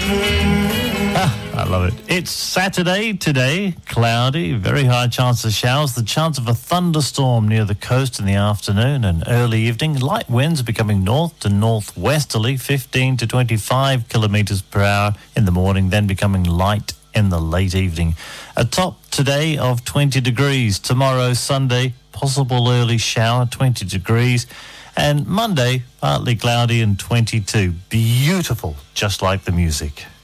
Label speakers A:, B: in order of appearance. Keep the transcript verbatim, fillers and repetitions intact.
A: I love it. It's Saturday today, cloudy, very high chance of showers, the chance of a thunderstorm near the coast in the afternoon and early evening. Light winds becoming north to northwesterly, fifteen to twenty-five kilometres per hour in the morning, then becoming light in the late evening. A top today of twenty degrees. Tomorrow, Sunday, possible early shower, twenty degrees. And Monday, partly cloudy and twenty-two. Beautiful, just like the music.